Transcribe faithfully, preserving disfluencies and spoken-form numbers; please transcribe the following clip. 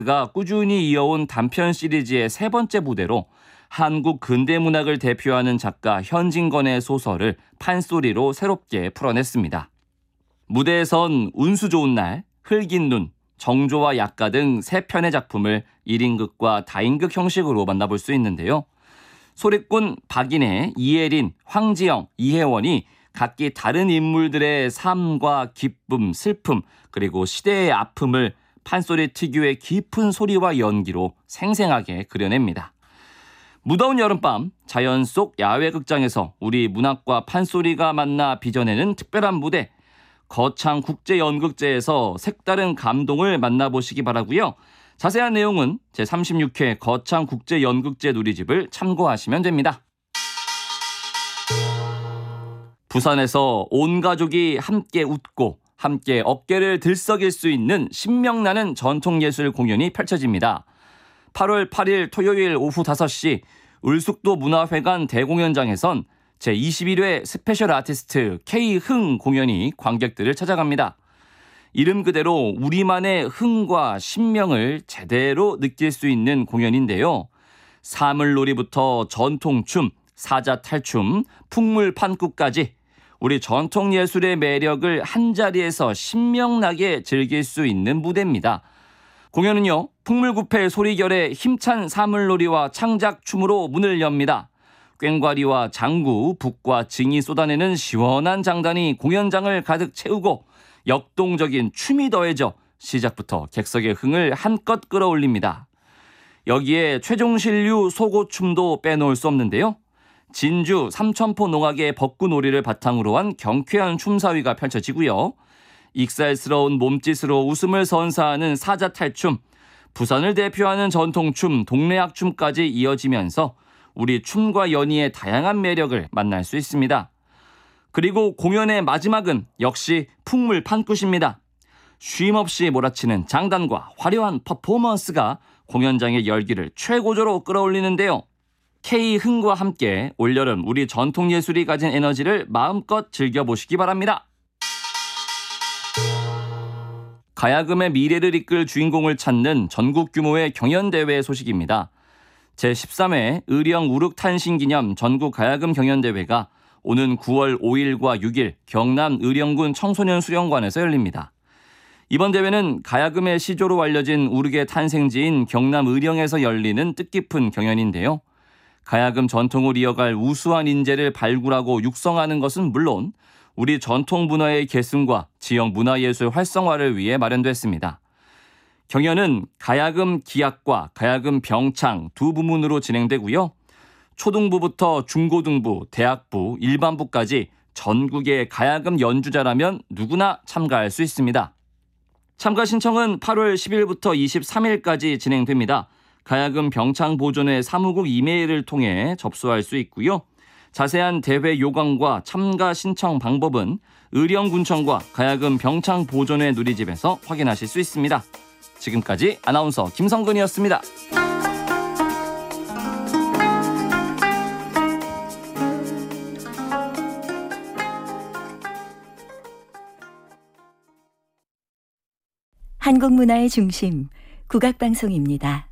가 꾸준히 이어온 단편 시리즈의 세 번째 무대로 한국 근대문학을 대표하는 작가 현진건의 소설을 판소리로 새롭게 풀어냈습니다. 무대에선 운수 좋은 날, 흙인 눈, 정조와 약가 등 세 편의 작품을 일 인극과 다인극 형식으로 만나볼 수 있는데요. 소리꾼 박인혜, 이혜린, 황지영, 이혜원이 각기 다른 인물들의 삶과 기쁨, 슬픔, 그리고 시대의 아픔을 판소리 특유의 깊은 소리와 연기로 생생하게 그려냅니다. 무더운 여름밤, 자연 속 야외 극장에서 우리 문학과 판소리가 만나 빚어내는 특별한 무대, 거창국제연극제에서 색다른 감동을 만나보시기 바라고요. 자세한 내용은 제삼십육 회 거창국제연극제 누리집을 참고하시면 됩니다. 부산에서 온 가족이 함께 웃고 함께 어깨를 들썩일 수 있는 신명나는 전통예술 공연이 펼쳐집니다. 팔월 팔일 토요일 오후 다섯 시 울숙도 문화회관 대공연장에선 제이십일 회 스페셜 아티스트 K흥 공연이 관객들을 찾아갑니다. 이름 그대로 우리만의 흥과 신명을 제대로 느낄 수 있는 공연인데요. 사물놀이부터 전통춤, 사자탈춤, 풍물판구까지 우리 전통예술의 매력을 한자리에서 신명나게 즐길 수 있는 무대입니다. 공연은요, 풍물구패 소리결의 힘찬 사물놀이와 창작춤으로 문을 엽니다. 꽹과리와 장구, 북과 징이 쏟아내는 시원한 장단이 공연장을 가득 채우고 역동적인 춤이 더해져 시작부터 객석의 흥을 한껏 끌어올립니다. 여기에 최종실류 소고춤도 빼놓을 수 없는데요. 진주 삼천포 농악의 벚구놀이를 바탕으로 한 경쾌한 춤사위가 펼쳐지고요. 익살스러운 몸짓으로 웃음을 선사하는 사자탈춤, 부산을 대표하는 전통춤 동래악춤까지 이어지면서 우리 춤과 연희의 다양한 매력을 만날 수 있습니다. 그리고 공연의 마지막은 역시 풍물판굿입니다. 쉼없이 몰아치는 장단과 화려한 퍼포먼스가 공연장의 열기를 최고조로 끌어올리는데요. K흥과 함께 올여름 우리 전통예술이 가진 에너지를 마음껏 즐겨보시기 바랍니다. 가야금의 미래를 이끌 주인공을 찾는 전국 규모의 경연대회 소식입니다. 제십삼 회 의령 우륵탄신기념 전국 가야금 경연대회가 오는 구월 오일과 육일 경남 의령군 청소년 수련관에서 열립니다. 이번 대회는 가야금의 시조로 알려진 우륵의 탄생지인 경남 의령에서 열리는 뜻깊은 경연인데요. 가야금 전통을 이어갈 우수한 인재를 발굴하고 육성하는 것은 물론 우리 전통 문화의 계승과 지역 문화예술 활성화를 위해 마련됐습니다. 경연은 가야금 기악과 가야금 병창 두 부문으로 진행되고요. 초등부부터 중고등부, 대학부, 일반부까지 전국의 가야금 연주자라면 누구나 참가할 수 있습니다. 참가 신청은 팔월 십일부터 이십삼일까지 진행됩니다. 가야금 병창 보존회 사무국 이메일을 통해 접수할 수 있고요. 자세한 대회 요강과 참가 신청 방법은 의령군청과 가야금 병창 보존회 누리집에서 확인하실 수 있습니다. 지금까지 아나운서 김성근이었습니다. 한국 문화의 중심, 국악방송입니다.